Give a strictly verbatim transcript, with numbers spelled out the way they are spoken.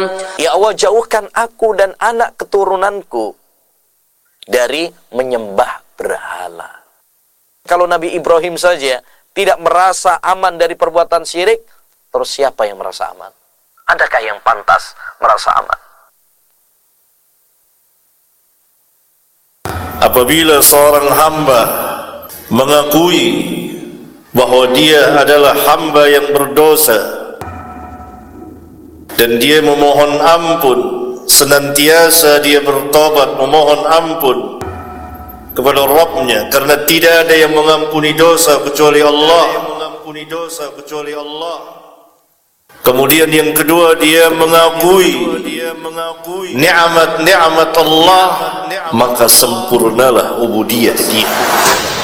Ya Allah, jauhkan aku dan anak keturunanku dari menyembah berhala. Kalau Nabi Ibrahim saja tidak merasa aman dari perbuatan syirik, terus siapa yang merasa aman? Adakah yang pantas merasa aman? Apabila seorang hamba mengakui bahwa dia adalah hamba yang berdosa dan dia memohon ampun, senantiasa dia bertobat memohon ampun kepada Rabb-Nya, karena tidak ada yang mengampuni dosa kecuali Allah. Kemudian yang kedua, dia mengakui nikmat-nikmat Allah, maka sempurnalah ubudiyah dia.